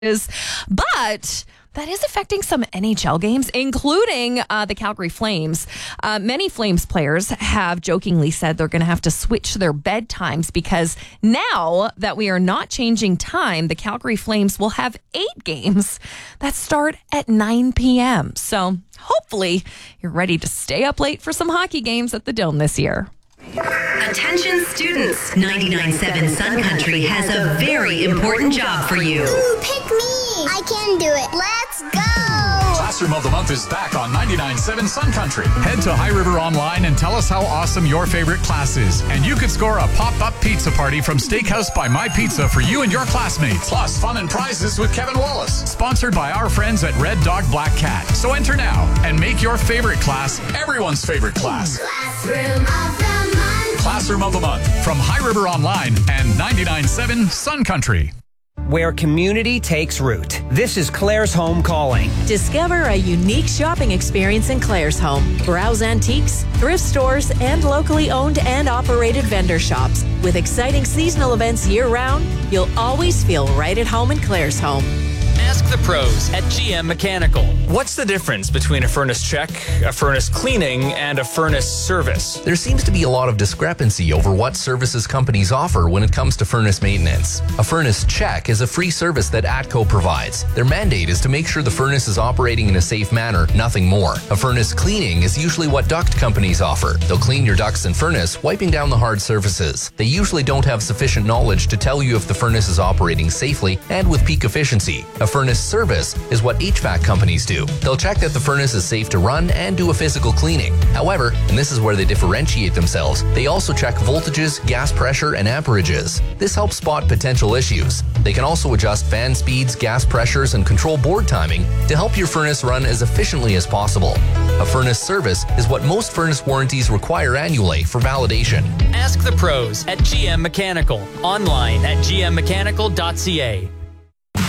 But that is affecting some NHL games, including the Calgary Flames. Many Flames players have jokingly said they're going to have to switch their bedtimes because now that we are not changing time, the Calgary Flames will have 8 games that start at 9 p.m. So hopefully you're ready to stay up late for some hockey games at the Dome this year. Attention students, 99.7 Sun Country has a very important job for you. Pick me! I can do it. Let's go! Classroom of the Month is back on 99.7 Sun Country. Head to High River Online and tell us how awesome your favorite class is. And you could score a pop-up pizza party from Steakhouse by My Pizza for you and your classmates. Plus, fun and prizes with Kevin Wallace. Sponsored by our friends at Red Dog Black Cat. So enter now and make your favorite class everyone's favorite class. Classroom of the Month. Classroom of the Month from High River Online and 99.7 Sun Country. Where community takes root. This is Claire's Home Calling. Discover a unique shopping experience in Claire's Home. Browse antiques, thrift stores, and locally owned and operated vendor shops. With exciting seasonal events year-round, you'll always feel right at home in Claire's Home. Ask the pros at GM Mechanical. What's the difference between a furnace check, a furnace cleaning, and a furnace service? There seems to be a lot of discrepancy over what services companies offer when it comes to furnace maintenance. A furnace check is a free service that ATCO provides. Their mandate is to make sure the furnace is operating in a safe manner, nothing more. A furnace cleaning is usually what duct companies offer. They'll clean your ducts and furnace, wiping down the hard surfaces. They usually don't have sufficient knowledge to tell you if the furnace is operating safely and with peak efficiency. A furnace service is what HVAC companies do. They'll check that the furnace is safe to run and do a physical cleaning. However, and this is where they differentiate themselves, they also check voltages, gas pressure, and amperages. This helps spot potential issues. They can also adjust fan speeds, gas pressures, and control board timing to help your furnace run as efficiently as possible. A furnace service is what most furnace warranties require annually for validation. Ask the pros at GM Mechanical. Online at gmmechanical.ca.